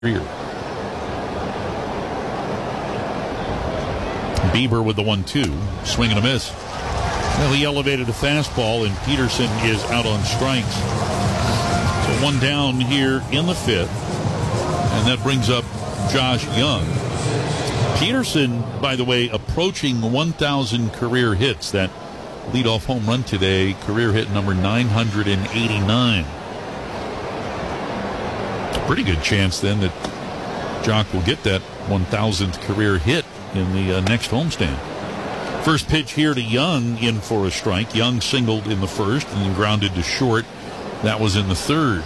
Bieber with the 1-2, swing and a miss. Well, he elevated a fastball, and Peterson is out on strikes. So one down here in the fifth, and that brings up Josh Young. Peterson, by the way, approaching 1,000 career hits. That leadoff home run today, career hit number 989. Pretty good chance then that Jock will get that 1,000th career hit in the next homestand. First pitch here to Young, in for a strike. Young singled in the first and then grounded to short. That was in the third.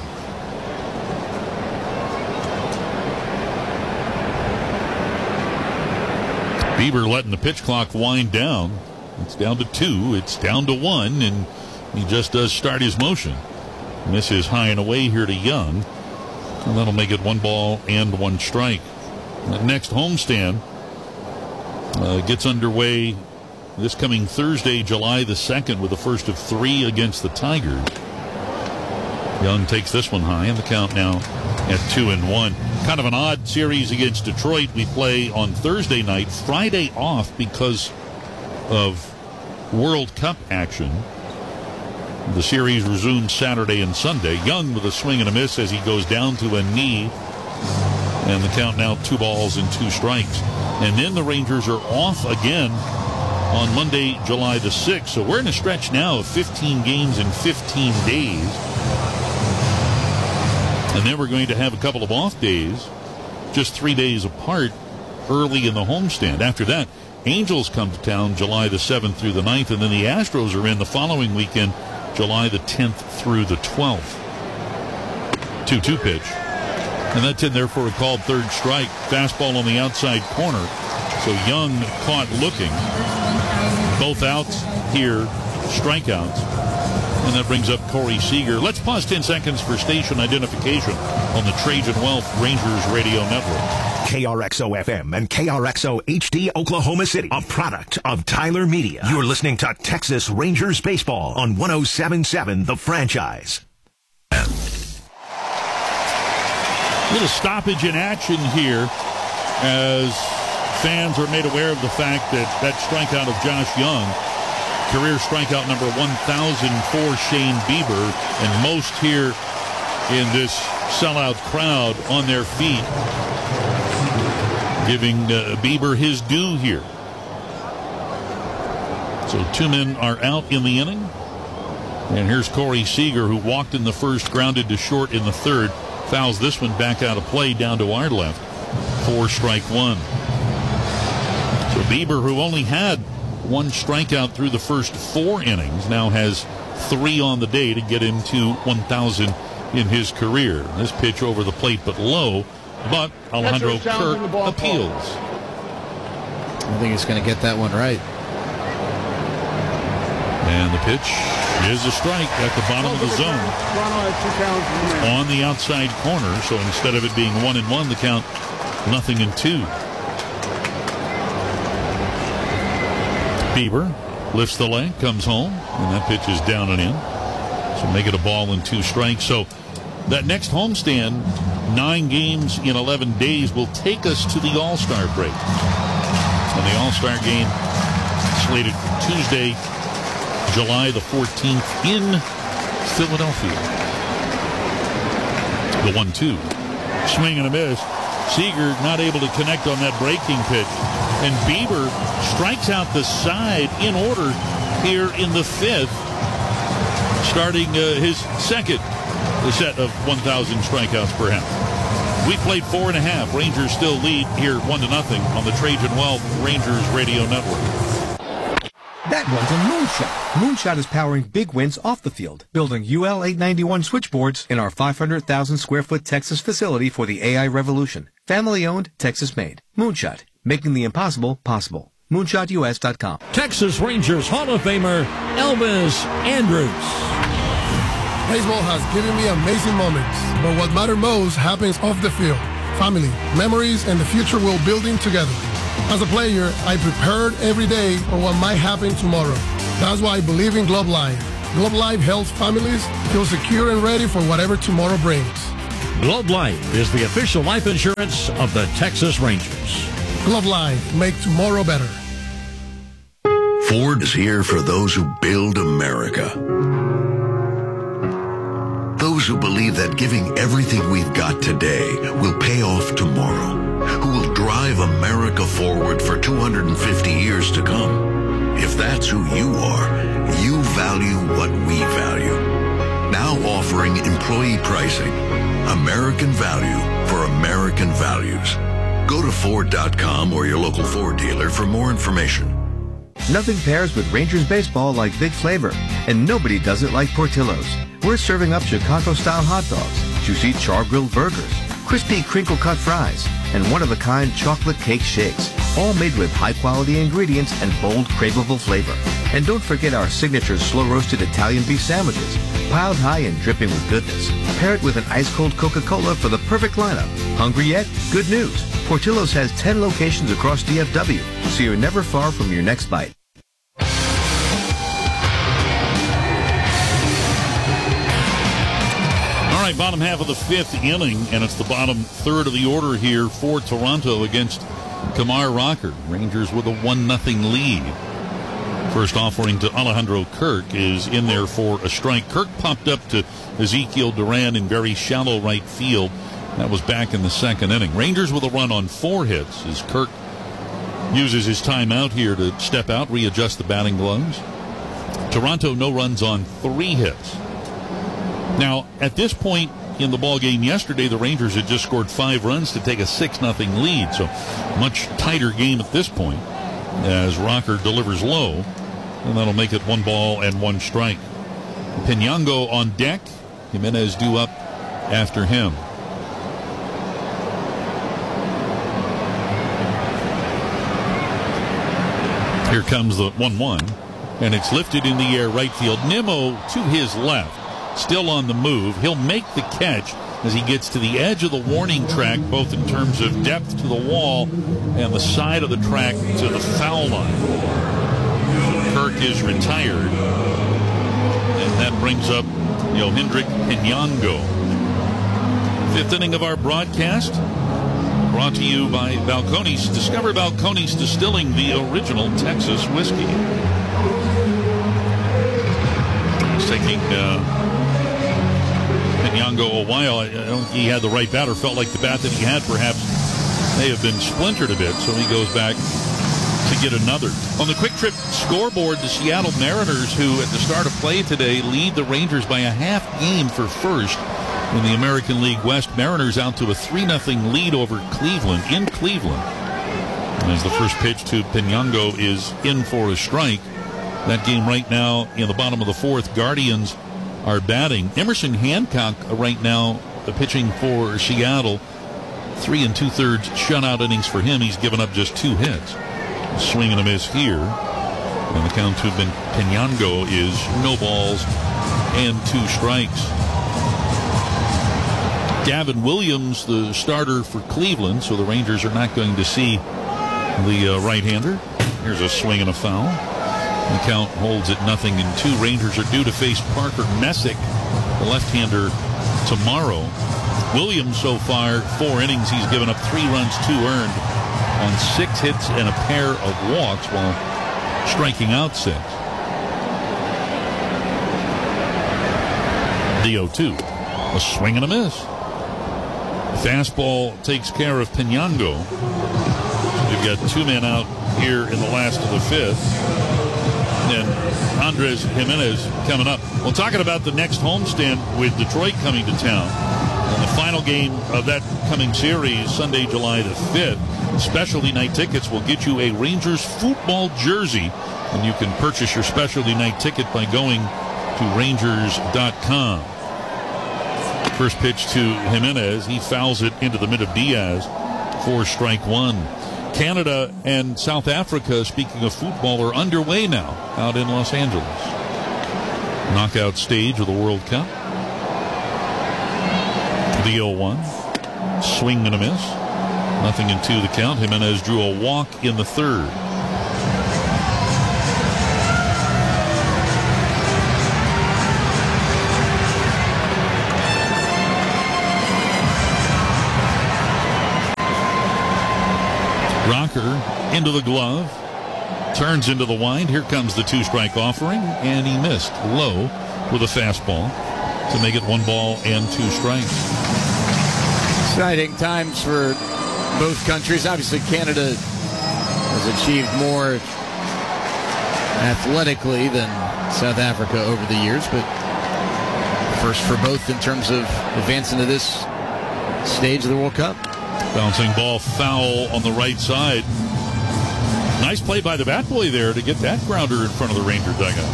Bieber letting the pitch clock wind down. It's down to 2. It's down to 1, and he just does start his motion. Misses high and away here to Young. And that'll make it 1 ball and 1 strike. The next homestand gets underway this coming Thursday, July the 2nd, with the first of 3 against the Tigers. Young takes this one high, and the count now at 2-1. Kind of an odd series against Detroit. We play on Thursday night, Friday off because of World Cup action. The series resumes Saturday and Sunday. Young with a swing and a miss as he goes down to a knee. And the count now 2 balls and 2 strikes. And then the Rangers are off again on Monday, July the 6th. So we're in a stretch now of 15 games in 15 days. And then we're going to have a couple of off days, just 3 days apart, early in the homestand. After that, Angels come to town July the 7th through the 9th, and then the Astros are in the following weekend, July the 10th through the 12th. 2-2 pitch. And that's in there for a called third strike. Fastball on the outside corner. So Young caught looking. Both outs here, strikeouts. And that brings up Corey Seager. Let's pause 10 seconds for station identification on the Trajan Wealth Rangers Radio Network. KRXO-FM and KRXO HD Oklahoma City, a product of Tyler Media. You're listening to Texas Rangers Baseball on 107.7 The Franchise. Little stoppage in action here as fans are made aware of the fact that that strikeout of Josh Young, career strikeout number 1,000 for Shane Bieber, and most here in this sellout crowd on their feet, giving Bieber his due here. So 2 men are out in the inning. And here's Corey Seager, who walked in the first, grounded to short in the third. Fouls this one back out of play down to our left. 4 strike 1. So Bieber, who only had 1 strikeout through the first 4 innings, now has 3 on the day to get into 1,000 in his career. This pitch over the plate but low, but Alejandro Kirk appeals. I think he's going to get that one right. And the pitch is a strike at the bottom of the zone on the outside corner. So instead of it being 1-1, the count 0-2. Bieber lifts the leg, comes home, and that pitch is down and in. So make it a ball and 2 strikes. So that next homestand, 9 games in 11 days, will take us to the All-Star break. And the All-Star game slated for Tuesday, July the 14th in Philadelphia. The 1-2. Swing and a miss. Seager not able to connect on that breaking pitch. And Bieber strikes out the side in order here in the 5th, starting his second set of 1,000 strikeouts perhaps. We played 4.5. Rangers still lead here 1-0 on the Trajan Wealth Rangers Radio Network. That one's a Moonshot. Moonshot is powering big wins off the field, building UL 891 switchboards in our 500,000 square foot Texas facility for the AI revolution. Family owned, Texas made. Moonshot, making the impossible possible. MoonshotUS.com. Texas Rangers Hall of Famer Elvis Andrus. Baseball has given me amazing moments, but what matters most happens off the field. Family, memories, and the future we're building together. As a player, I prepared every day for what might happen tomorrow. That's why I believe in Globe Life. Globe Life helps families feel secure and ready for whatever tomorrow brings. Globe Life is the official life insurance of the Texas Rangers. Globe Life, make tomorrow better. Ford is here for those who build America. Those who believe that giving everything we've got today will pay off tomorrow. Who will drive America forward for 250 years to come. If that's who you are, you value what we value. Now offering employee pricing. American value for American values. Go to Ford.com or your local Ford dealer for more information. Nothing pairs with Rangers baseball like big flavor, and nobody does it like Portillo's. We're serving up Chicago-style hot dogs, juicy char-grilled burgers, crispy crinkle-cut fries, and one-of-a-kind chocolate cake shakes, all made with high-quality ingredients and bold, craveable flavor. And don't forget our signature slow-roasted Italian beef sandwiches, piled high and dripping with goodness. Pair it with an ice-cold Coca-Cola for the perfect lineup. Hungry yet? Good news. Portillo's has 10 locations across DFW, so you're never far from your next bite. All right, bottom half of the fifth inning, and it's the bottom third of the order here for Toronto against Kamar Rocker. Rangers with a 1-0 lead. First offering to Alejandro Kirk is in there for a strike. Kirk popped up to Ezekiel Duran in very shallow right field. That was back in the second inning. Rangers with a run on 4 hits as Kirk uses his timeout here to step out, readjust the batting gloves. Toronto no runs on 3 hits. Now, at this point in the ballgame yesterday, the Rangers had just scored 5 runs to take a 6-0 lead. So much tighter game at this point as Rocker delivers low, and that'll make it 1-1 strike. Pinango on deck. Jimenez due up after him. Here comes the 1-1, and it's lifted in the air right field. Nimmo to his left, still on the move. He'll make the catch as he gets to the edge of the warning track, both in terms of depth to the wall and the side of the track to the foul line. Kirk is retired, and that brings up Yohendrick Pinango. Fifth inning of our broadcast, brought to you by Balcones. Discover Balcones Distilling, the original Texas whiskey. It's taking Pinango a while. I don't think he had the right bat, or felt like the bat that he had perhaps may have been splintered a bit, so he goes back to get another. On the Quick Trip scoreboard, the Seattle Mariners, who at the start of play today lead the Rangers by a half game for first in the American League West. Mariners out to a 3-0 lead over Cleveland in Cleveland. As the first pitch to Pinango is in for a strike. That game right now in the bottom of the fourth. Guardians are batting. Emerson Hancock right now pitching for Seattle. 3 2/3 shutout innings for him. He's given up just 2 hits. A swing and a miss here. And the count to Pinango is no balls and 2 strikes. Gavin Williams, the starter for Cleveland, so the Rangers are not going to see the right-hander. Here's a swing and a foul. The count holds at 0-2. Rangers are due to face Parker Messick, the left-hander, tomorrow. Williams so far, 4 innings, he's given up 3 runs, 2 earned on 6 hits and a pair of walks while striking out 6. The 0-2. A swing and a miss. Fastball takes care of Pinango. They've got 2 men out here in the last of the 5th. And Andres Jimenez coming up. Well, talking about the next homestand with Detroit coming to town. And the final game of that coming series, Sunday, July the 5th. Specialty night tickets will get you a Rangers football jersey. And you can purchase your specialty night ticket by going to Rangers.com. First pitch to Jimenez. He fouls it into the mid of Diaz for strike 1. Canada and South Africa, speaking of football, are underway now out in Los Angeles. Knockout stage of the World Cup. The 0-1. Swing and a miss. 0-2 the count. Jimenez drew a walk in the 3rd. Rocker into the glove. Turns into the wind. Here comes the 2-strike offering, and he missed low with a fastball to make it 1 ball and 2 strikes. Exciting times for both countries. Obviously, Canada has achieved more athletically than South Africa over the years, but first for both in terms of advancing to this stage of the World Cup. Bouncing ball foul on the right side. Nice play by the bat boy there to get that grounder in front of the Ranger dugout.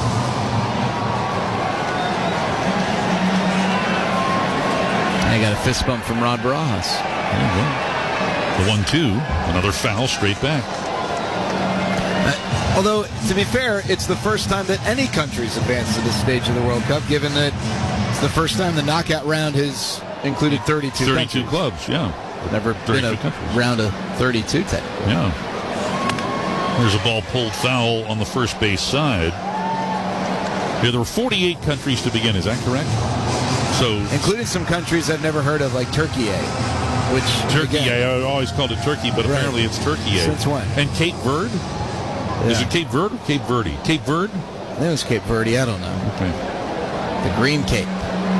I got a fist bump from Rod Barajas. The 1-2, another foul straight back. Although, to be fair, it's the first time that any country's advanced to this stage of the World Cup, given that it's the first time the knockout round has included 32 clubs, yeah. Never been a round of 32, technically. Yeah. There's a ball pulled foul on the first base side. Yeah, there were 48 countries to begin. Is that correct? So, including some countries I've never heard of, like Turkey, which Turkey. Again, I always called it Turkey, but apparently it's Turkey. Since when? And Cape Verde. Yeah. Is it Cape Verde or Cape Verde? Cape Verde. I think it was Cape Verde. I don't know. Okay. The Green Cape.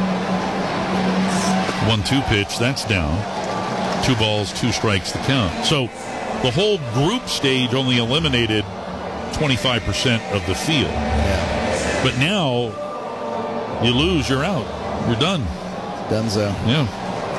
1-2 pitch. That's down. 2 balls, 2 strikes to count. So the whole group stage only eliminated 25% of the field. Yeah. But now you lose, you're out. You're done. Donezo. Yeah.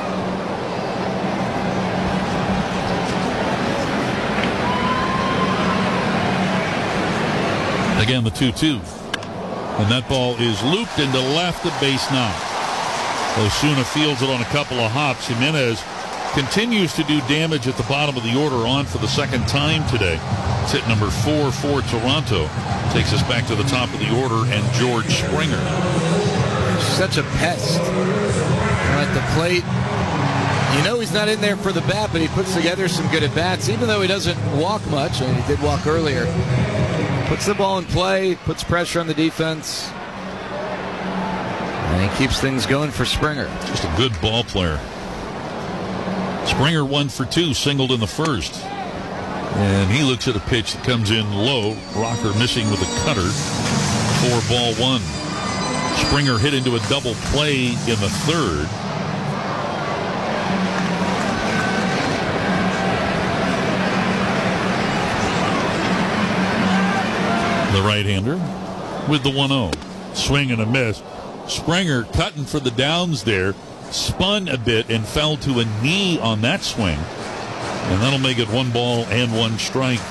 Again, the 2-2. And that ball is looped into left, a base knock. Osuna fields it on a couple of hops. Jimenez continues to do damage at the bottom of the order, on for the second time today. It's hit number 4 for Toronto. Takes us back to the top of the order, and George Springer. Such a pest. At the plate, you know he's not in there for the bat, but he puts together some good at-bats, even though he doesn't walk much, and he did walk earlier. Puts the ball in play, puts pressure on the defense, and he keeps things going for Springer. Just a good ball player. Springer 1 for 2, singled in the first. And he looks at a pitch that comes in low. Rocker missing with a cutter. 4-1. Springer hit into a double play in the third. The right-hander with the 1-0. Swing and a miss. Springer cutting for the downs there. Spun a bit and fell to a knee on that swing. And that'll make it 1 ball and 1 strike.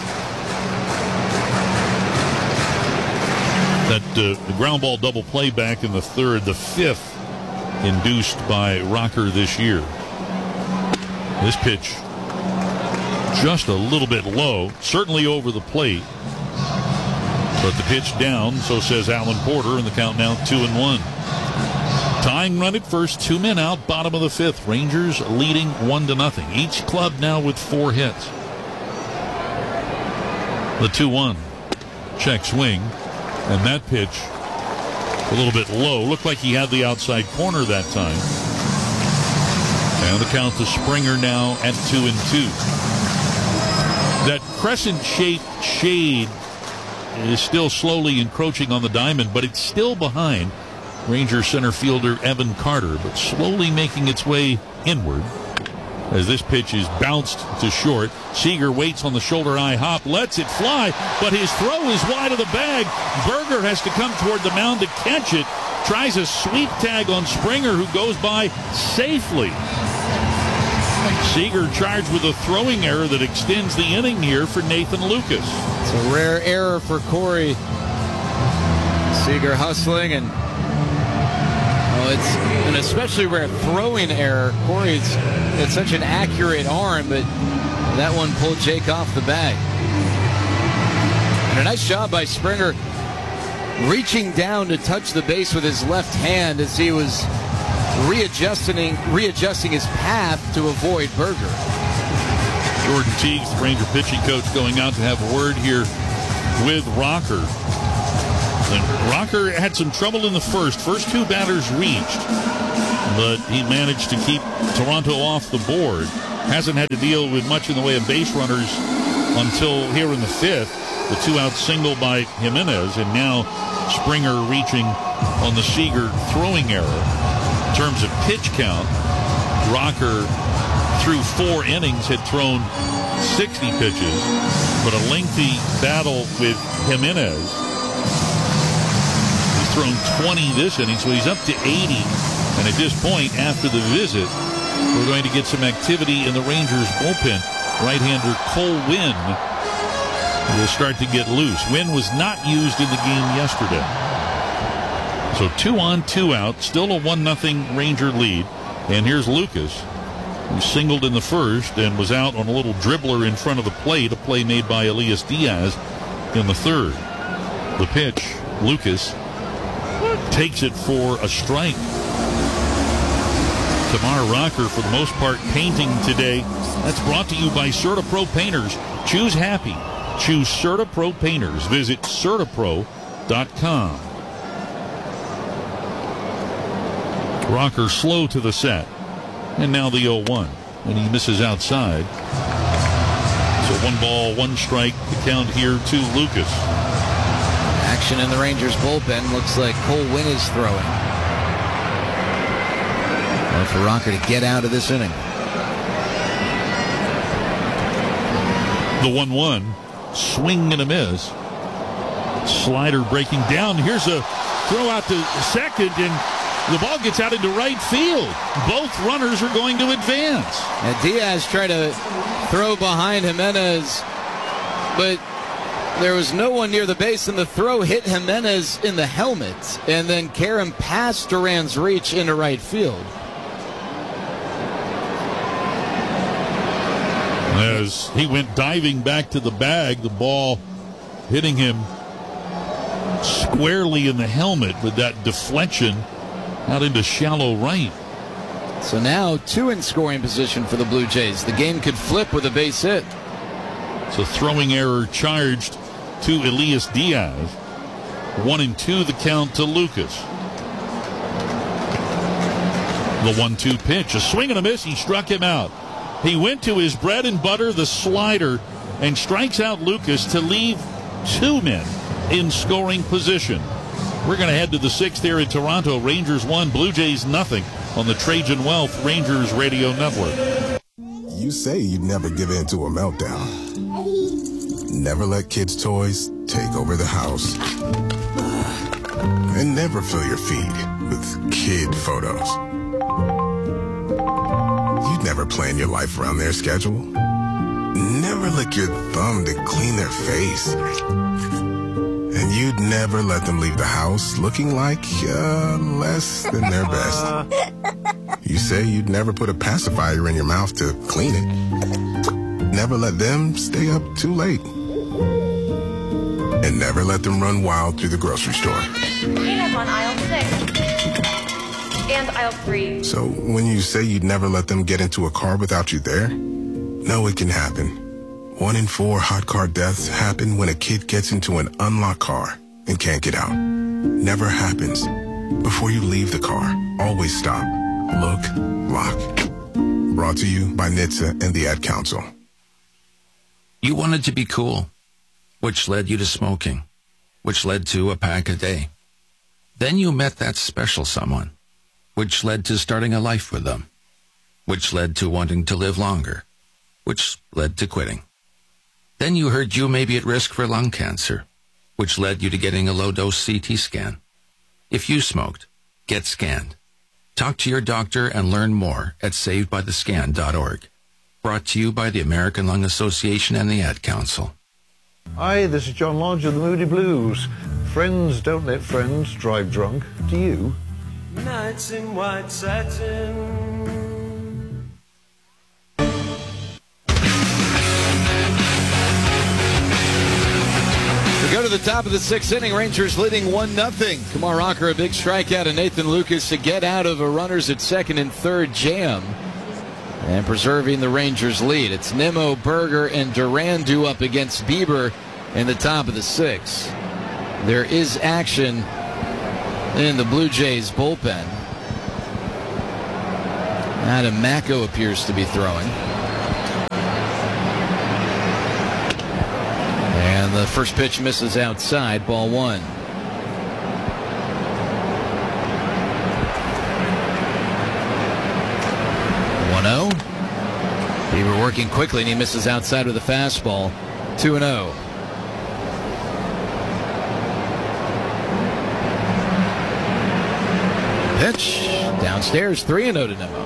That the ground ball double play back in the third, the 5th induced by Rocker this year. This pitch just a little bit low, certainly over the plate. But the pitch down, so says Alan Porter, and the count now 2-1. Tying run at first, 2 men out, bottom of the 5th. Rangers leading 1-0. Each club now with 4 hits. The 2-1. Check swing. And that pitch a little bit low. Looked like he had the outside corner that time. And the count to Springer now at 2-2. That crescent-shaped shade is still slowly encroaching on the diamond, but it's still behind Ranger center fielder Evan Carter, but slowly making its way inward as this pitch is bounced to short. Seager waits on the shoulder-high hop, lets it fly, but his throw is wide of the bag. Berger has to come toward the mound to catch it. Tries a sweep tag on Springer, who goes by safely. Seager charged with a throwing error that extends the inning here for Nathan Lucas. It's a rare error for Corey. Seager hustling, and it's an especially rare throwing error. Corey's got such an accurate arm, but that one pulled Jake off the bag. And a nice job by Springer reaching down to touch the base with his left hand as he was readjusting his path to avoid Berger. Jordan Teagues, the Ranger pitching coach, going out to have a word here with Rocker. And Rocker had some trouble in the first. First 2 batters reached. but he managed to keep Toronto off the board. Hasn't had to deal with much in the way of base runners until here in the fifth. The two-out single by Jimenez, and now Springer reaching on the Seager throwing error. In terms of pitch count, Rocker through 4 innings had thrown 60 pitches, but a lengthy battle with Jimenez. He's thrown 20 this inning, so he's up to 80. And at this point, after the visit, we're going to get some activity in the Rangers bullpen. Right-hander Cole Winn will start to get loose. Winn was not used in the game yesterday. So 2 on, 2 out, still a 1-0 Ranger lead. And here's Lucas, who singled in the first and was out on a little dribbler in front of the plate, a play made by Elias Diaz in the third. The pitch, Lucas takes it for a strike. Kumar Rocker, for the most part, painting today. That's brought to you by CertaPro Painters. Choose happy. Choose CertaPro Painters. Visit CertaPro.com. Rocker slow to the set. And now the 0-1. And he misses outside. So 1 ball, 1 strike. The count here to Lucas. Action in the Rangers bullpen. Looks like Cole Winn is throwing. For Rocker to get out of this inning. The 1-1. Swing and a miss. Slider breaking down. Here's a throw out to second, and the ball gets out into right field. Both runners are going to advance. And Diaz tried to throw behind Jimenez, but there was no one near the base, and the throw hit Jimenez in the helmet, and then Karen passed Duran's reach into right field. As he went diving back to the bag, the ball hitting him squarely in the helmet with that deflection out into shallow right. So now 2 in scoring position for the Blue Jays. The game could flip with a base hit. So throwing error charged to Elias Diaz. 1-2 the count to Lucas. The 1-2 pitch, a swing and a miss. He struck him out. He went to his bread and butter, the slider, and strikes out Lucas to leave 2 men in scoring position. We're going to head to the 6th here in Toronto. Rangers 1, Blue Jays 0 on the Trajan Wealth Rangers Radio Network. You say you'd never give in to a meltdown. Never let kids' toys take over the house. And never fill your feed with kid photos. You'd never plan your life around their schedule. Never lick your thumb to clean their face. And you'd never let them leave the house looking like less than their best. You say you'd never put a pacifier in your mouth to clean it. Never let them stay up too late. And never let them run wild through the grocery store. Peanuts on aisle 6. And aisle 3. So when you say you'd never let them get into a car without you there, no, it can happen. 1 in 4 hot car deaths happen when a kid gets into an unlocked car and can't get out. Never happens. Before you leave the car, always stop, look, lock. Brought to you by NHTSA and the Ad Council. You wanted to be cool, which led you to smoking, which led to a pack a day. Then you met that special someone, which led to starting a life with them, which led to wanting to live longer, which led to quitting. Then you heard you may be at risk for lung cancer, which led you to getting a low-dose CT scan. If you smoked, get scanned. Talk to your doctor and learn more at savedbythescan.org. Brought to you by the American Lung Association and the Ad Council. Hi, this is John Lodge of the Moody Blues. Friends don't let friends drive drunk. Do you? Nights in white satin. We go to the top of the 6th inning. Rangers leading 1-0. Kumar Rocker, a big strikeout, and Nathan Lucas to get out of a runners at 2nd and 3rd jam. And preserving the Rangers lead. It's Nimmo, Berger, and Duran due up against Bieber in the top of the 6th. There is action in the Blue Jays bullpen. Adam Macko appears to be throwing. And the first pitch misses outside, ball 1. 1-0. Bieber working quickly, and he misses outside with a fastball. 2-0. Pitch downstairs, 3-0 to Nimmo.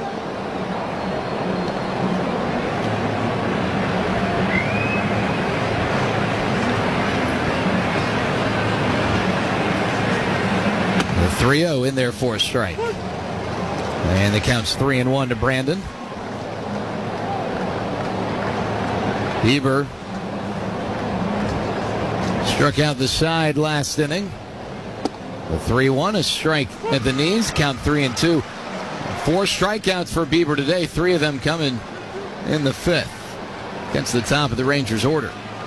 The 3-0 in there for a strike. And the count's 3-1 to Brandon. Bieber struck out the side last inning. The 3-1, a strike at the knees, count 3-2. 4 strikeouts for Bieber today, 3 of them coming in the 5th against the top of the Rangers order.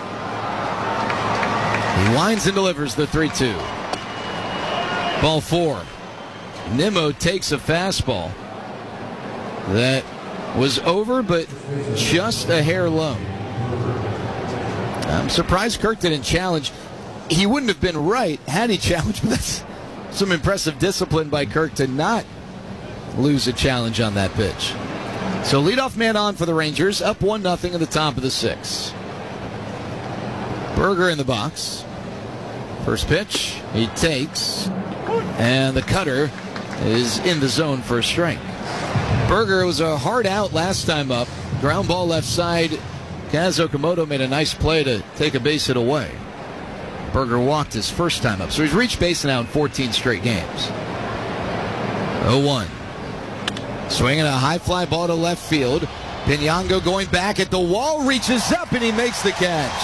He winds and delivers the 3-2. Ball 4. Nimmo takes a fastball that was over, but just a hair low. I'm surprised Kirk didn't challenge. He wouldn't have been right had he challenged, but that's some impressive discipline by Kirk to not lose a challenge on that pitch. So leadoff man on for the Rangers, up 1-0 in the top of the 6th. Berger in the box. First pitch, he takes, and the cutter is in the zone for a strike. Berger was a hard out last time up. Ground ball left side. Kaz Okamoto made a nice play to take a base hit away. Berger walked his first time up, so he's reached base now in 14 straight games. 0-1. Swinging a high fly ball to left field. Pinyango going back at the wall, reaches up, and he makes the catch.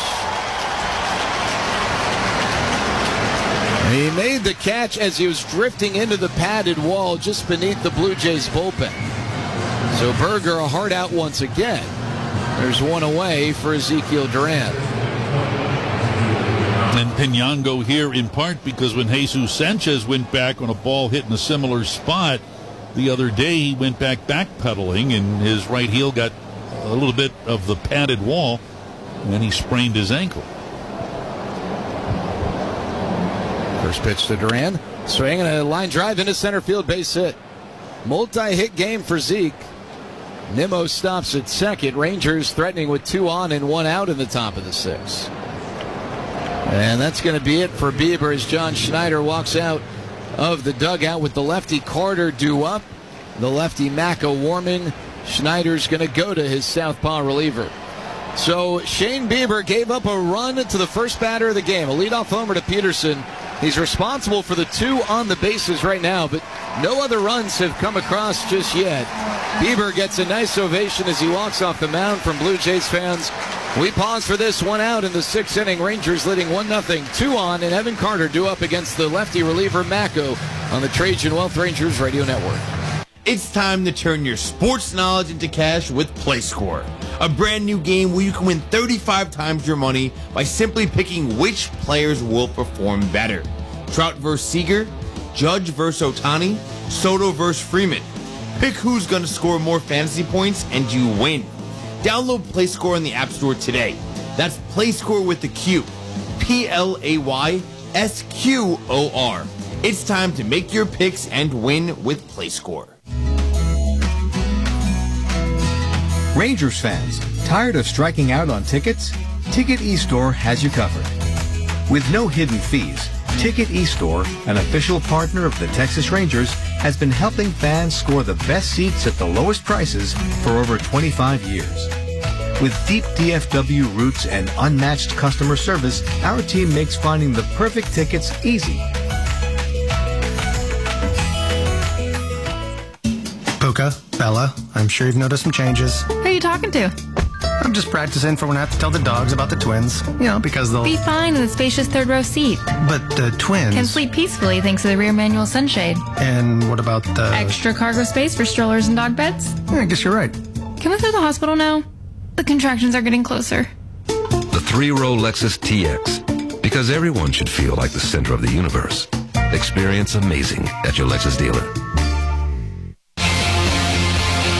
He made the catch as he was drifting into the padded wall just beneath the Blue Jays bullpen. So Berger a hard out once again. There's one away for Ezekiel Duran. And Pinyango here in part because when Jesus Sanchez went back on a ball hit in a similar spot the other day, he went back backpedaling and his right heel got a little bit of the padded wall and he sprained his ankle. First pitch to Duran. Swinging a line drive into center field, base hit. Multi-hit game for Zeke. Nimmo stops at second. Rangers threatening with 2 on and 1 out in the top of the 6th. And that's going to be it for Bieber as John Schneider walks out of the dugout with the lefty Carter due up. The lefty Macko warming. Schneider's going to go to his southpaw reliever. So Shane Bieber gave up a run to the first batter of the game. A leadoff homer to Peterson. He's responsible for the 2 on the bases right now, but no other runs have come across just yet. Bieber gets a nice ovation as he walks off the mound from Blue Jays fans. We pause for this, 1 out in the 6th inning. Rangers leading 1-0, 2 on, and Evan Carter due up against the lefty reliever Macko on the Trajan Wealth Rangers Radio Network. It's time to turn your sports knowledge into cash with PlayScore, a brand new game where you can win 35 times your money by simply picking which players will perform better. Trout versus Seager, Judge versus Ohtani, Soto versus Freeman. Pick who's going to score more fantasy points and you win. Download PlayScore in the App Store today. That's PlayScore with the Q. PLAYSQOR. It's time to make your picks and win with PlayScore. Rangers fans, tired of striking out on tickets? Ticket eStore has you covered. With no hidden fees, Ticket eStore, an official partner of the Texas Rangers, has been helping fans score the best seats at the lowest prices for over 25 years. With deep DFW roots and unmatched customer service, our team makes finding the perfect tickets easy. Puka, Bella, I'm sure you've noticed some changes. Who are you talking to? I'm just practicing for when I have to tell the dogs about the twins. You know, because they'll... Be fine in the spacious third row seat. But the twins... Can sleep peacefully thanks to the rear manual sunshade. And what about the... Extra cargo space for strollers and dog beds? Yeah, I guess you're right. Can we go to the hospital now? The contractions are getting closer. The 3-row Lexus TX. Because everyone should feel like the center of the universe. Experience amazing at your Lexus dealer.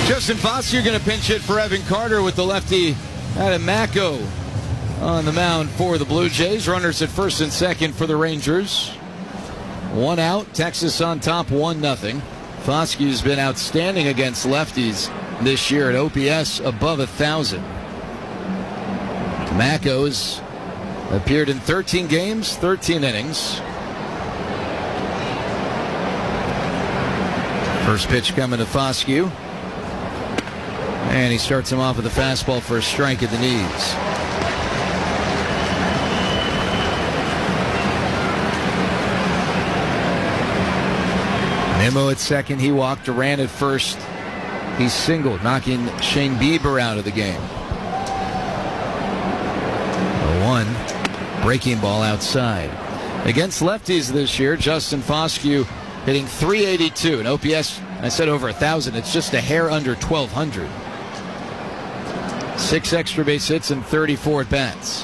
Justin Foscue going to pinch hit for Evan Carter with the lefty Adam Macko on the mound for the Blue Jays. Runners at first and second for the Rangers. 1 out. Texas on top 1-0. Foscue's been outstanding against lefties this year at OPS above 1,000. Macko's appeared in 13 games, 13 innings. First pitch coming to Foscue. And he starts him off with a fastball for a strike at the knees. Nimmo at second. He walked. Duran at first. He singled, knocking Shane Bieber out of the game. 1 breaking ball outside. Against lefties this year, Justin Foscue hitting .382. An OPS, I said over 1,000. It's just a hair under 1,200. 6 extra base hits and 34 at bats.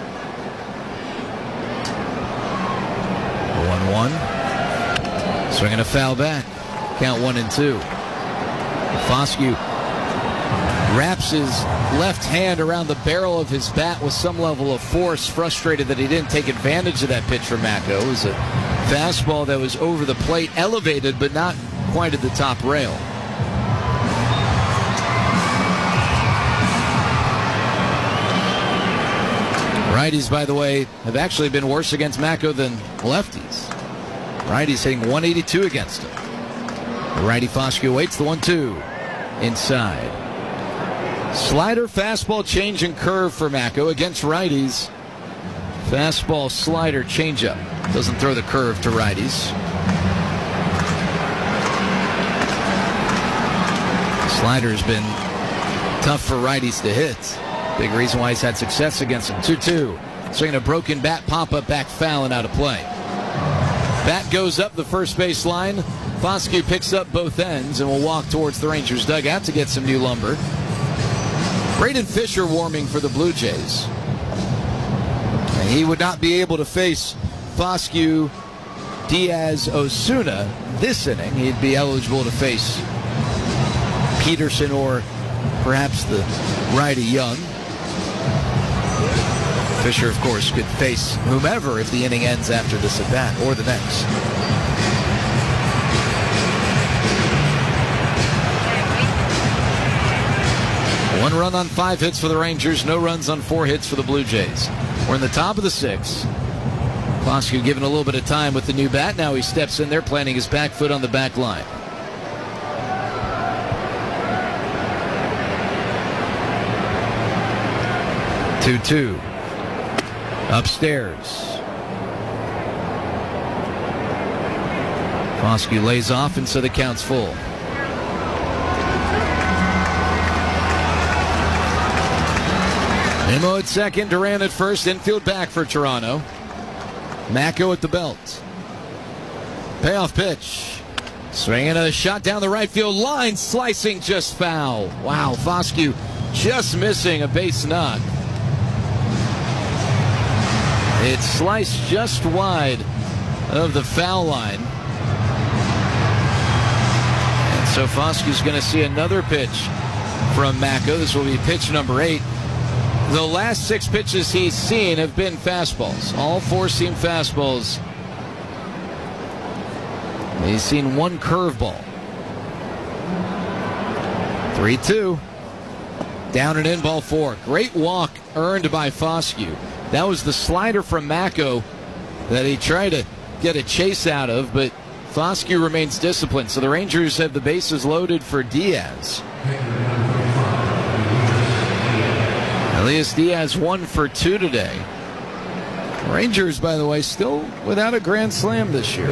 1-1. Swinging a foul back. Count 1-2. Foscue wraps his left hand around the barrel of his bat with some level of force, frustrated that he didn't take advantage of that pitch from Macko. It was a fastball that was over the plate, elevated, but not quite at the top rail. Righties, by the way, have actually been worse against Macko than lefties. Righties hitting .182 against him. The righty Foscue waits the 1-2 inside. Slider, fastball, change, and curve for Macko against righties. Fastball, slider, changeup. Doesn't throw the curve to righties. Slider's been tough for righties to hit. Big reason why he's had success against him. 2-2. Swinging a broken bat, pop up, back foul, and out of play. Bat goes up the first base line. Foscue picks up both ends and will walk towards the Rangers dugout to get some new lumber. Braden Fisher warming for the Blue Jays. And he would not be able to face Foscue, Diaz, Osuna this inning. He'd be eligible to face Peterson or perhaps the righty Young. Fisher, of course, could face whomever if the inning ends after this at bat or the next. One run on 5 hits for the Rangers, no runs on 4 hits for the Blue Jays. We're in the top of the 6th. Foscue given a little bit of time with the new bat. Now he steps in there, planting his back foot on the back line. Two. Upstairs. Foscue lays off, and so the count's full. Nimmo at second, Duran at first, infield back for Toronto. Macko at the belt. Payoff pitch. Swinging a shot down the right field line, slicing just foul. Wow, Foscue just missing a base knock. It sliced just wide of the foul line. And so Foscue's going to see another pitch from Macko. This will be pitch number 8. The last 6 pitches he's seen have been fastballs. All 4-seam fastballs. He's seen 1 curveball. 3-2. Down and in, ball 4. Great walk earned by Foscue. That was the slider from Macko that he tried to get a chase out of, but Foscue remains disciplined. So the Rangers have the bases loaded for Diaz. Elias Diaz 1 for 2 today. Rangers, by the way, still without a grand slam this year.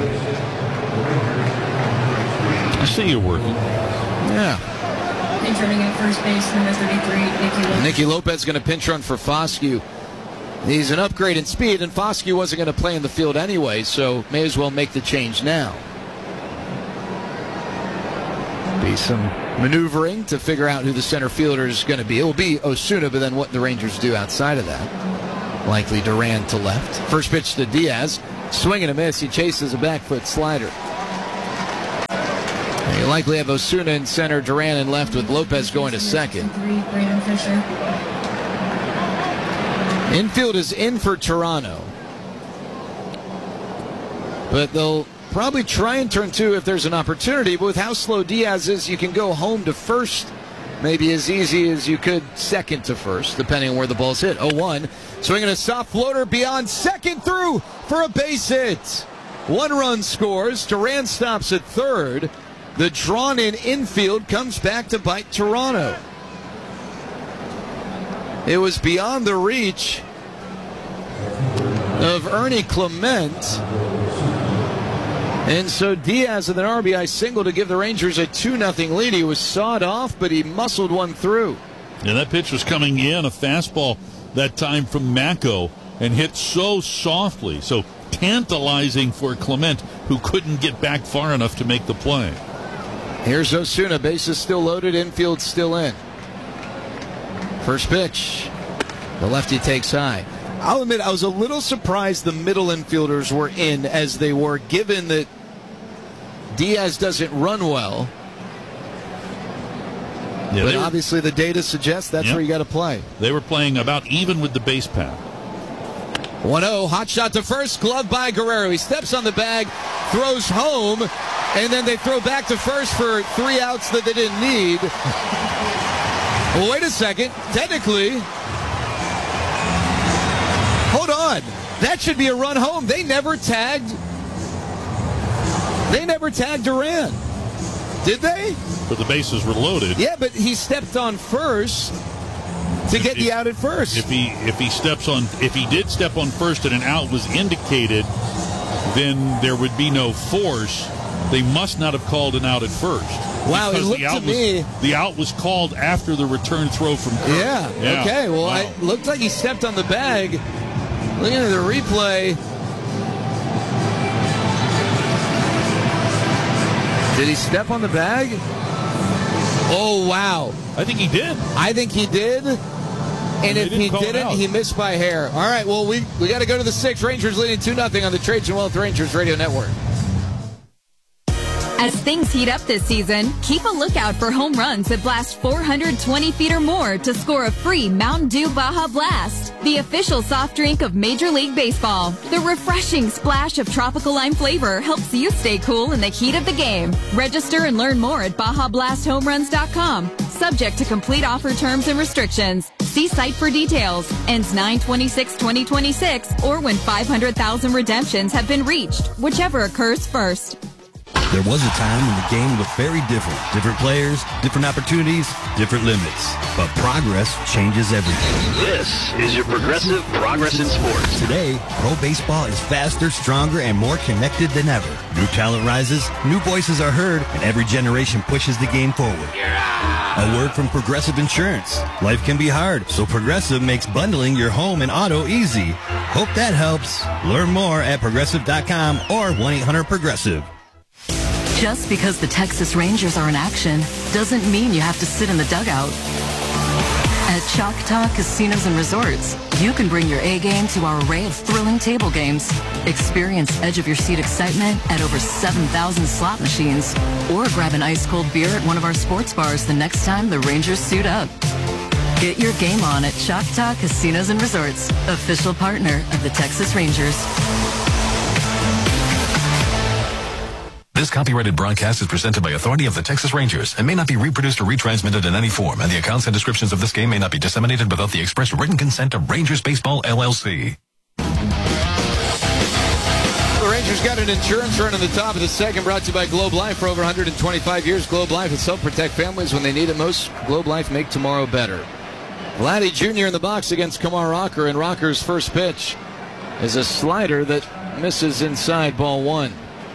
I see you working. Yeah. Pinch running at first base, number 33, Nicky Lopez. Nicky Lopez going to pinch run for Foscue. He's an upgrade in speed, and Foscue wasn't going to play in the field anyway, so may as well make the change now. Be some maneuvering to figure out who the center fielder is going to be. It will be Osuna, but then what the Rangers do outside of that. Likely Duran to left. First pitch to Diaz. Swing and a miss. He chases a back foot slider. You likely have Osuna in center, Duran in left, with Lopez going to second. Brandon Fisher. Infield is in for Toronto. But they'll probably try and turn two if there's an opportunity. But with how slow Diaz is, you can go home to first maybe as easy as you could second to first, depending on where the ball's hit. 0-1. Swinging a soft floater beyond second through for a base hit. 1 run scores. Duran stops at third. The drawn-in infield comes back to bite Toronto. It was beyond the reach of Ernie Clement. And so Diaz with an RBI single to give the Rangers a 2-0 lead. He was sawed off, but he muscled one through. Yeah, that pitch was coming in, a fastball that time from Mako, and hit so softly, so tantalizing for Clement, who couldn't get back far enough to make the play. Here's Osuna, bases still loaded, infield still in. First pitch, the lefty takes high. I'll admit, I was a little surprised the middle infielders were in as they were, given that Diaz doesn't run well. Yeah, but obviously the data suggests that's where you got to play. They were playing about even with the base path. 1-0, hot shot to first, glove by Guerrero. He steps on the bag, throws home, and then they throw back to first for 3 outs that they didn't need. Well, wait a second. Technically, hold on. That should be a run home. They never tagged Duran. Did they? But the bases were loaded. Yeah, but he stepped on first to get the out at first. If he did step on first and an out was indicated, then there would be no force. They must not have called an out at first. Wow, it looked to me the out was called after the return throw from Kirk. Yeah. Okay. Well, it looked like he stepped on the bag. Looking at the replay. Did he step on the bag? Oh, wow. I think he did. And if he didn't, he missed by hair. All right, well, we got to go to the 6th. Rangers leading 2-0 on the Trades and Wealth Rangers Radio Network. As things heat up this season, keep a lookout for home runs that blast 420 feet or more to score a free Mountain Dew Baja Blast, the official soft drink of Major League Baseball. The refreshing splash of tropical lime flavor helps you stay cool in the heat of the game. Register and learn more at BajaBlastHomeRuns.com. Subject to complete offer terms and restrictions. See site for details. Ends 9/26/2026 or when 500,000 redemptions have been reached, whichever occurs first. There was a time when the game looked very different. Different players, different opportunities, different limits. But progress changes everything. This is your Progressive Progress in Sports. Today, pro baseball is faster, stronger, and more connected than ever. New talent rises, new voices are heard, and every generation pushes the game forward. A word from Progressive Insurance. Life can be hard, so Progressive makes bundling your home and auto easy. Hope that helps. Learn more at Progressive.com or 1-800-PROGRESSIVE. Just because the Texas Rangers are in action doesn't mean you have to sit in the dugout. At Choctaw Casinos and Resorts, you can bring your A game to our array of thrilling table games. Experience edge-of-your-seat excitement at over 7,000 slot machines. Or grab an ice-cold beer at one of our sports bars the next time the Rangers suit up. Get your game on at Choctaw Casinos and Resorts, official partner of the Texas Rangers. This copyrighted broadcast is presented by authority of the Texas Rangers and may not be reproduced or retransmitted in any form, and the accounts and descriptions of this game may not be disseminated without the express written consent of Rangers Baseball, LLC. The Rangers got an insurance run in the top of the second, brought to you by Globe Life. For over 125 years, Globe Life has helped protect families when they need it most. Globe Life, make tomorrow better. Vladdy Jr. in the box against Kumar Rocker, and Rocker's first pitch is a slider that misses inside, ball one.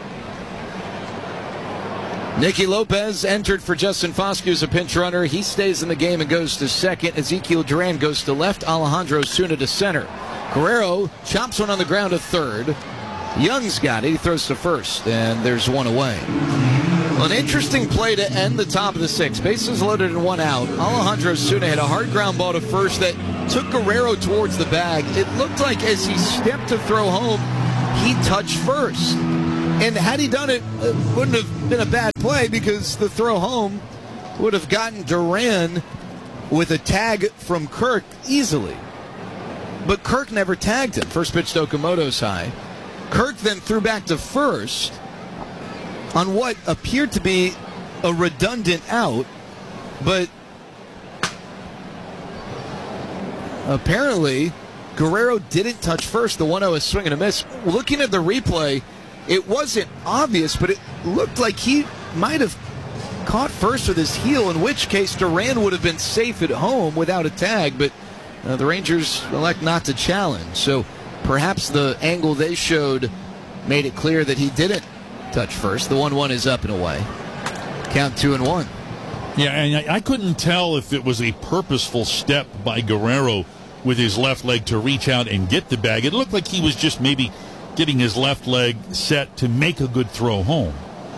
Nicky Lopez entered for Justin Foscue as a pinch runner. He stays in the game and goes to second. Ezekiel Duran goes to left. Alejandro Osuna to center. Guerrero chops one on the ground to third. Young's got it. He throws to first, and there's one away. Well, an interesting play to end the top of the sixth. Bases loaded and one out. Alejandro Osuna hit a hard ground ball to first that took Guerrero towards the bag. It looked like as he stepped to throw home, he touched first. And had he done it, it wouldn't have been a bad play because the throw home would have gotten Duran with a tag from Kirk easily. But Kirk never tagged him. First pitch to Okamoto's high. Kirk then threw back to first on what appeared to be a redundant out, but apparently Guerrero didn't touch first. The 1-0 is swing and a miss. Looking at the replay, it wasn't obvious, but it looked like he might have caught first with his heel, in which case Duran would have been safe at home without a tag, but the Rangers elect not to challenge. So perhaps the angle they showed made it clear that he didn't touch first. The 1-1 is up and away. Count 2-1. Yeah, and I couldn't tell if it was a purposeful step by Guerrero with his left leg to reach out and get the bag. It looked like he was just maybe getting his left leg set to make a good throw home.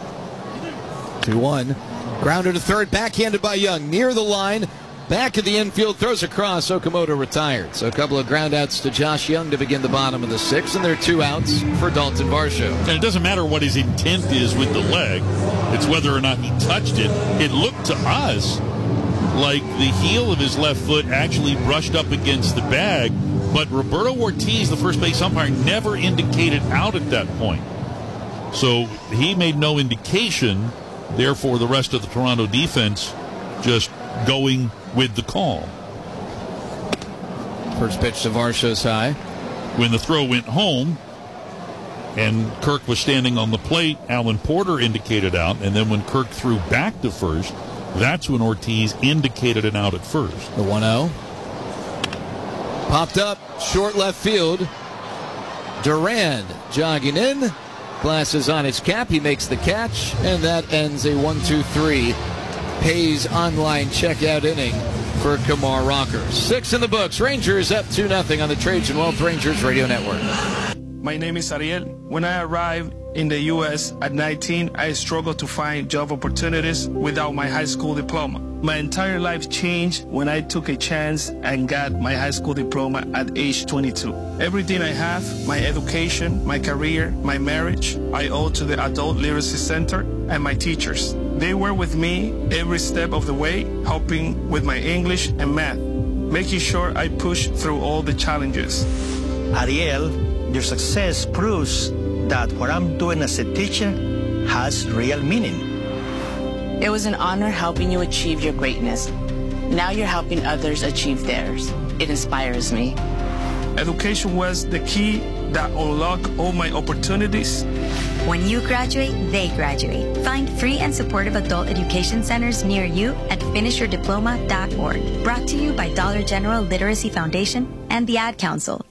2-1. Grounder to third, backhanded by Young. Near the line, back of the infield, throws across. Okamoto retired. So a couple of ground outs to Josh Young to begin the bottom of the sixth, and there are 2 outs for Dalton Varsho. And it doesn't matter what his intent is with the leg. It's whether or not he touched it. It looked to us like the heel of his left foot actually brushed up against the bag, but Roberto Ortiz, the first base umpire, never indicated out at that point. So he made no indication. Therefore, the rest of the Toronto defense just going with the call. First pitch to Varsho's high. When the throw went home and Kirk was standing on the plate, Alan Porter indicated out, and then when Kirk threw back to first, that's when Ortiz indicated an out at first. The 1-0. Popped up, short left field. Duran jogging in. Glasses on his cap. He makes the catch, and that ends a 1-2-3 Hayes online checkout inning for Kumar Rocker. 6 in the books. Rangers up 2-0 on the Trajan Wealth Rangers Radio Network. My name is Ariel. When I arrived in the U.S. at 19, I struggled to find job opportunities without my high school diploma. My entire life changed when I took a chance and got my high school diploma at age 22. Everything I have, my education, my career, my marriage, I owe to the Adult Literacy Center and my teachers. They were with me every step of the way, helping with my English and math, making sure I push through all the challenges. Ariel, your success proves that what I'm doing as a teacher has real meaning. It was an honor helping you achieve your greatness. Now you're helping others achieve theirs. It inspires me. Education was the key that unlocked all my opportunities. When you graduate, they graduate. Find free and supportive adult education centers near you at finishyourdiploma.org. Brought to you by Dollar General Literacy Foundation and the Ad Council.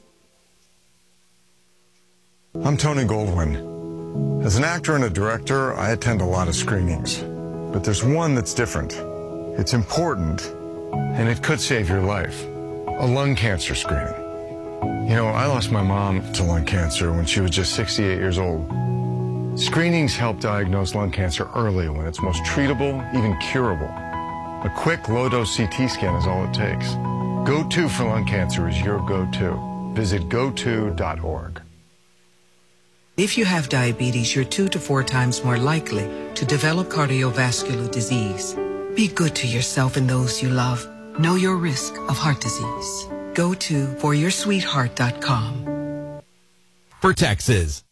I'm Tony Goldwyn. As an actor and a director, I attend a lot of screenings. But there's one that's different. It's important, and it could save your life. A lung cancer screening. You know, I lost my mom to lung cancer when she was just 68 years old. Screenings help diagnose lung cancer early when it's most treatable, even curable. A quick low-dose CT scan is all it takes. Go-To for lung cancer is your go-to. Visit goto.org. If you have diabetes, you're 2 to 4 times more likely to develop cardiovascular disease. Be good to yourself and those you love. Know your risk of heart disease. Go to foryoursweetheart.com. For Texas.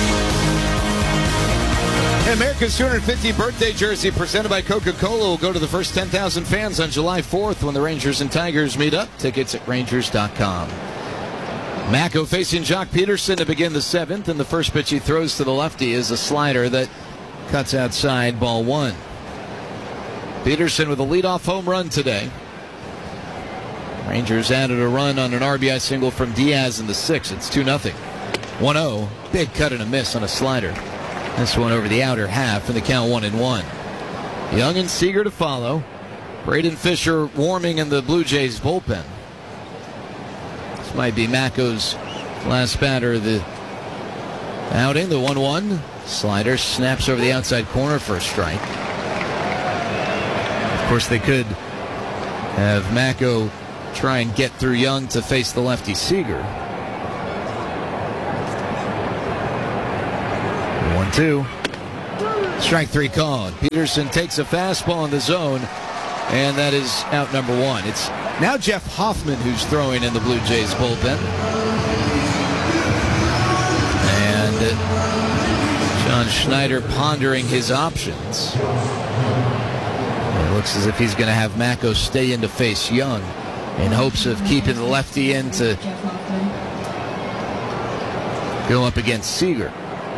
America's 250th birthday jersey presented by Coca-Cola will go to the first 10,000 fans on July 4th when the Rangers and Tigers meet up. Tickets at Rangers.com. Macko facing Jock Peterson to begin the 7th, and the first pitch he throws to the lefty is a slider that cuts outside, ball 1. Peterson with a leadoff home run today. Rangers added a run on an RBI single from Diaz in the 6th. It's 2-0. 1-0. Big cut and a miss on a slider. This one over the outer half, and the count 1-1. Young and Seager to follow. Braden Fisher warming in the Blue Jays bullpen. This might be Macko's last batter of the outing. The 1-1. Slider snaps over the outside corner for a strike. Of course, they could have Macko try and get through Young to face the lefty Seager. 1-2. Strike 3 called. Peterson takes a fastball in the zone, and that is out number 1. It's now Jeff Hoffman who's throwing in the Blue Jays bullpen. And John Schneider pondering his options. It looks as if he's going to have Macko stay in to face Young in hopes of keeping the lefty in to go up against Seager.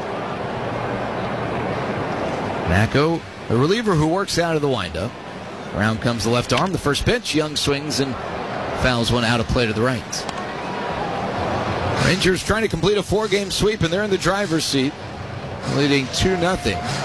Macko, a reliever who works out of the windup. Around comes the left arm. The first pitch, Young swings and fouls one out of play to the right. Rangers trying to complete a 4-game sweep, and they're in the driver's seat, leading 2-0.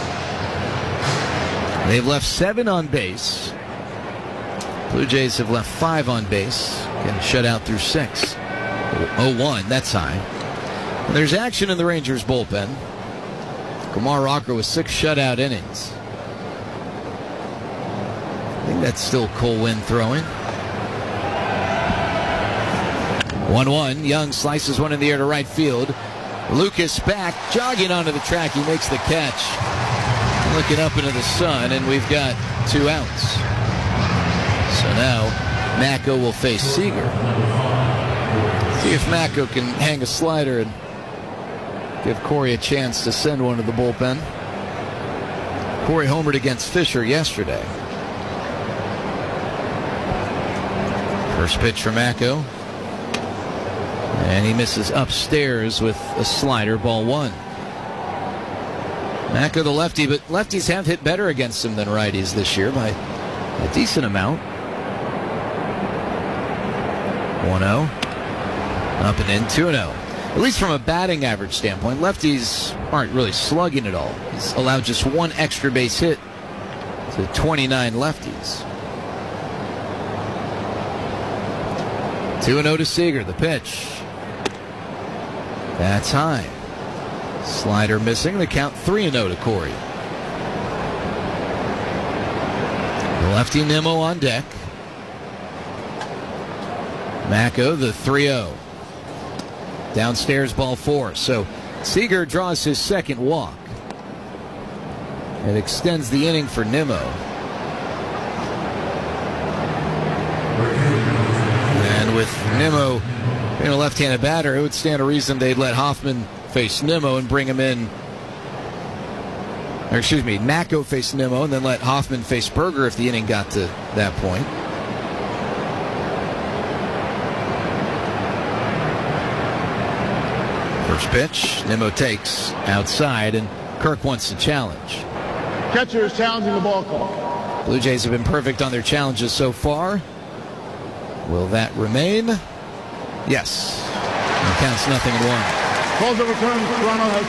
They've left 7 on base. Blue Jays have left 5 on base. Getting shut out through 6. 0-1, that's high. And there's action in the Rangers bullpen. Kumar Rocker with 6 shutout innings. I think that's still Cole Winn throwing. 1-1. Young slices one in the air to right field. Lucas back, jogging onto the track. He makes the catch. Looking up into the sun, and we've got 2 outs. So now Macko will face Seager. See if Macko can hang a slider and give Corey a chance to send one to the bullpen. Corey homered against Fisher yesterday. First pitch for Macko. And he misses upstairs with a slider, ball 1. Macko the lefty, but lefties have hit better against him than righties this year by a decent amount. 1-0. Up and in, 2-0. At least from a batting average standpoint, lefties aren't really slugging at all. He's allowed just 1 extra base hit to 29 lefties. 2-0 to Seager, the pitch. That's high. Slider missing, the count 3-0 to Corey. The lefty Nimmo on deck. Macko, the 3-0. Downstairs, ball 4. So Seager draws his second walk. It extends the inning for Nimmo. And with Nimmo being a left-handed batter, it would stand to reason they'd let Hoffman face Nimmo and bring him in. Or excuse me, Macko face Nimmo and then let Hoffman face Berger if the inning got to that point. First pitch, Nimmo takes outside, and Kirk wants to challenge. Catcher is challenging the ball call. Blue Jays have been perfect on their challenges so far. Will that remain? Yes. It counts 0-1. Calls overturned. Toronto has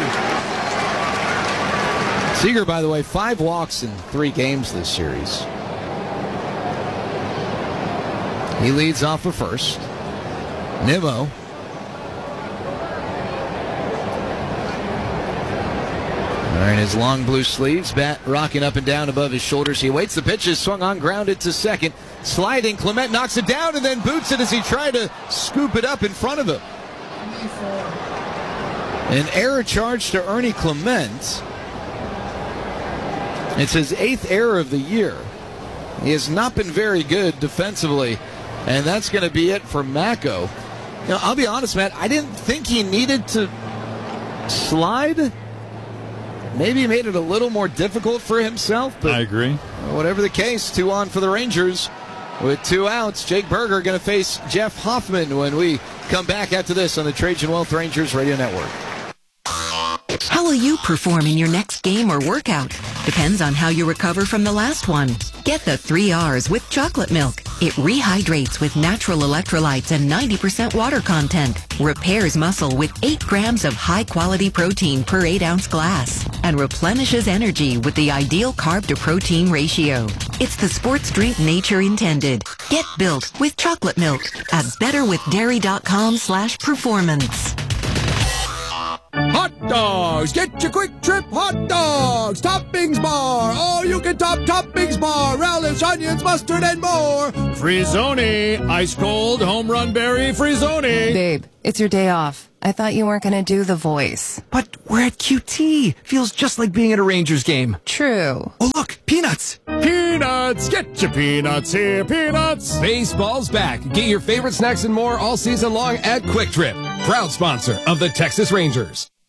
2 remaining. Seager, by the way, 5 walks in 3 games this series. He leads off of first. Nimmo. Wearing his long blue sleeves, bat rocking up and down above his shoulders. He waits the pitch, is swung on, grounded to second. Sliding, Clement knocks it down and then boots it as he tried to scoop it up in front of him. An error charge to Ernie Clement. It's his 8th error of the year. He has not been very good defensively, and that's going to be it for Macko. You know, I'll be honest, Matt, I didn't think he needed to slide. Maybe made it a little more difficult for himself. But I agree. Whatever the case, 2 on for the Rangers with 2 outs. Jake Berger going to face Jeff Hoffman when we come back after this on the Trajan Wealth Rangers Radio Network. How will you perform in your next game or workout? Depends on how you recover from the last one. Get the 3 R's with chocolate milk. It rehydrates with natural electrolytes and 90% water content. Repairs muscle with 8 grams of high-quality protein per 8-ounce glass. And replenishes energy with the ideal carb-to-protein ratio. It's the sports drink nature intended. Get built with chocolate milk at betterwithdairy.com/performance. Hot dogs! Get your Quick Trip hot dogs! Toppings bar! Oh, you can top toppings bar! Relish, onions, mustard, and more! Frizzoni! Ice cold home run berry Frizzoni! Babe, it's your day off. I thought you weren't going to do the voice. But we're at QT. Feels just like being at a Rangers game. True. Oh, look! Peanuts! Peanuts! Get your peanuts here, peanuts! Baseball's back. Get your favorite snacks and more all season long at Quick Trip. Proud sponsor of the Texas Rangers.